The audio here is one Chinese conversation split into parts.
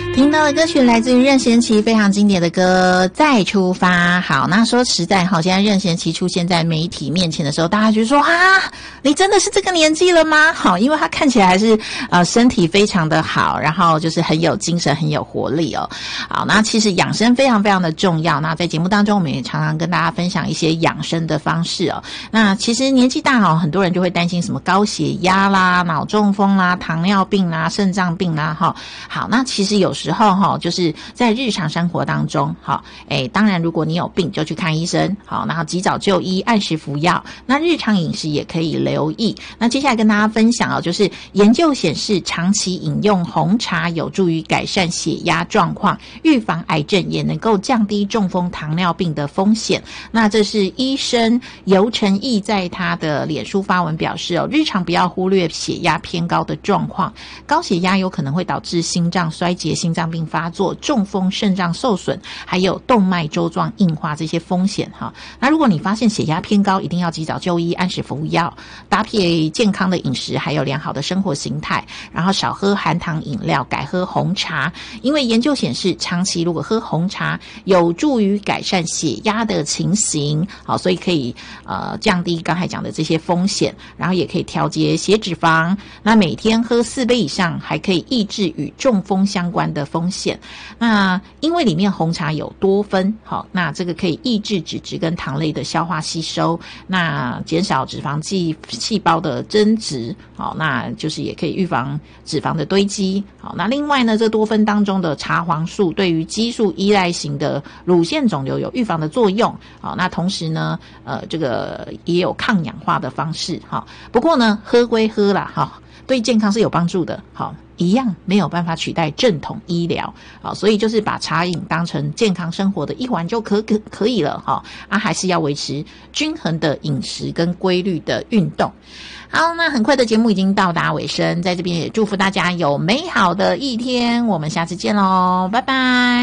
听到的歌曲来自于任贤齐非常经典的歌《再出发》。好，那说实在哈，现在任贤齐出现在媒体面前的时候，大家就说啊，你真的是这个年纪了吗？好，因为他看起来还是身体非常的好，然后就是很有精神，很有活力哦。好，那其实养生非常非常的重要。那在节目当中，我们也常常跟大家分享一些养生的方式哦。那其实年纪大很多人就会担心什么高血压啦、脑中风啦、糖尿病啦、肾脏病啦哈。好，那其实有时候就是在日常生活当中当然如果你有病就去看医生，好，然后及早就医，按时服药。那日常饮食也可以留意。那接下来跟大家分享就是研究显示长期饮用红茶有助于改善血压状况，预防癌症，也能够降低中风、糖尿病的风险。那这是医生尤承义在他的脸书发文表示日常不要忽略血压偏高的状况，高血压有可能会导致心脏衰竭、心脏病发作、中风、肾脏受损，还有动脉粥状硬化这些风险哈。那如果你发现血压偏高，一定要及早就医，按时服药，搭配健康的饮食，还有良好的生活形态，然后少喝含糖饮料，改喝红茶。因为研究显示，长期如果喝红茶，有助于改善血压的情形，好，所以可以降低刚才讲的这些风险，然后也可以调节血脂肪。那每天喝4杯以上，还可以抑制与中风相关的风险。那因为里面红茶有多酚，好，那这个可以抑制脂质跟糖类的消化吸收，那减少脂肪细胞的增殖，好，那就是也可以预防脂肪的堆积。好，那另外呢，这多酚当中的茶黄素对于激素依赖型的乳腺肿瘤有预防的作用。好，那同时呢，这个也有抗氧化的方式。好，不过呢，喝归喝啦，好，对健康是有帮助的。好，一样没有办法取代正统医疗。好，所以就是把茶饮当成健康生活的一环就可以了。好，还是要维持均衡的饮食跟规律的运动。好，那很快的节目已经到達尾聲，在這邊也祝福大家有美好的一天，我們下次見咯，拜拜。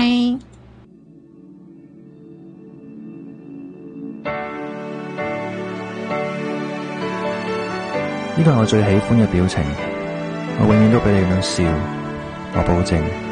呢個係我最喜歡嘅表情，我永遠都俾你咁樣笑，我保證。